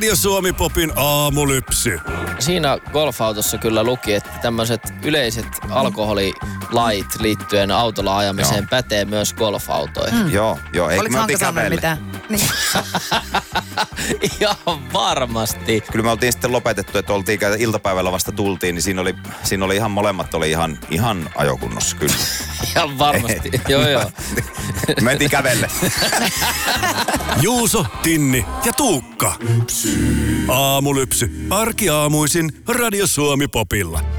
Radio Suomi Popin aamulypsy. Siinä golfautossa kyllä luki, että tämmöiset yleiset alkoholilait liittyen autolla ajamiseen pätee myös golfautoihin. Joo. Oliko Hanka sanonut mitään? Niin. Ihan varmasti. Kyllä me oltiin sitten lopetettu, että oltiin iltapäivällä vasta tultiin, niin siinä oli ihan molemmat oli ihan ajokunnossa kyllä. Ihan varmasti, joo. Mentiin kävelle. Juuso, Tinni ja Tuukka. Aamulypsy. Arkiaamuisin Radio Suomi Popilla.